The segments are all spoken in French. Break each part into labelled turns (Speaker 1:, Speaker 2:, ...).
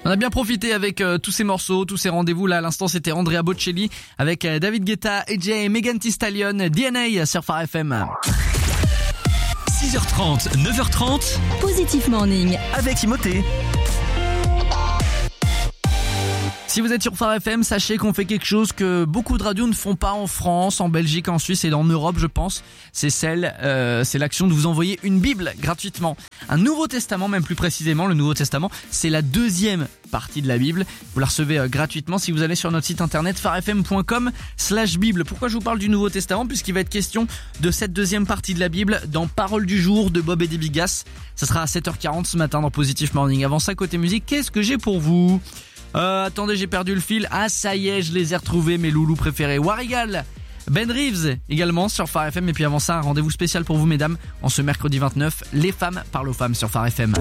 Speaker 1: On a bien profité avec tous ces morceaux, tous ces rendez-vous. Là, à l'instant, c'était Andrea Bocelli avec David Guetta, AJ et Megan Thee Stallion, DNA sur Phare FM.
Speaker 2: 6h30, 9h30.
Speaker 3: Positif Morning.
Speaker 2: Avec Timothée.
Speaker 1: Si vous êtes sur Phare FM, sachez qu'on fait quelque chose que beaucoup de radios ne font pas en France, en Belgique, en Suisse et en Europe, je pense. C'est l'action de vous envoyer une Bible gratuitement. Un Nouveau Testament, même plus précisément. Le Nouveau Testament, c'est la deuxième partie de la Bible. Vous la recevez gratuitement si vous allez sur notre site internet pharefm.com/Bible. Pourquoi je vous parle du Nouveau Testament? Puisqu'il va être question de cette deuxième partie de la Bible dans Parole du jour de Bob et des Bigas. Ça sera à 7h40 ce matin dans Positif Morning. Avant ça, côté musique, qu'est-ce que j'ai pour vous? Attendez, j'ai perdu le fil. Ah, ça y est, je les ai retrouvés, mes loulous préférés. Warrigal, Ben Reeves également sur Phare FM. Et puis avant ça, un rendez-vous spécial pour vous, mesdames, en ce mercredi 29. Les femmes parlent aux femmes sur Phare FM.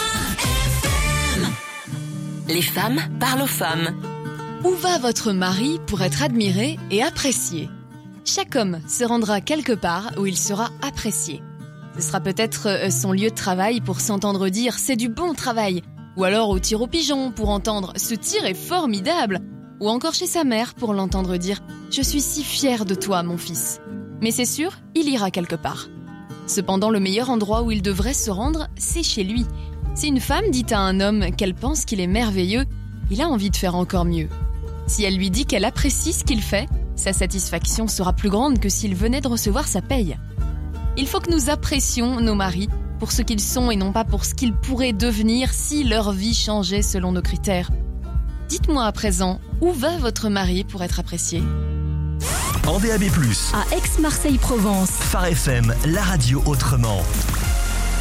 Speaker 3: Les femmes parlent aux femmes.
Speaker 4: Où va votre mari pour être admiré et apprécié? Chaque homme se rendra quelque part où il sera apprécié. Ce sera peut-être son lieu de travail pour s'entendre dire « c'est du bon travail ». Ou alors au tir au pigeon pour entendre « ce tir est formidable ». Ou encore chez sa mère pour l'entendre dire « je suis si fière de toi, mon fils ». Mais c'est sûr, il ira quelque part. Cependant, le meilleur endroit où il devrait se rendre, c'est chez lui. Si une femme dit à un homme qu'elle pense qu'il est merveilleux, il a envie de faire encore mieux. Si elle lui dit qu'elle apprécie ce qu'il fait, sa satisfaction sera plus grande que s'il venait de recevoir sa paye. Il faut que nous apprécions nos maris pour ce qu'ils sont et non pas pour ce qu'ils pourraient devenir si leur vie changeait selon nos critères. Dites-moi à présent, où va votre mari pour être apprécié?
Speaker 2: En DAB+,
Speaker 3: À Aix-Marseille-Provence.
Speaker 2: Phare FM, la radio autrement.